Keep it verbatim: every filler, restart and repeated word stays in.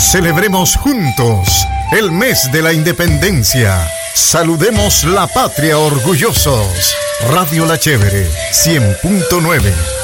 Celebremos juntos el mes de la independencia. Saludemos la patria orgullosos. Radio La Chévere, cien punto nueve.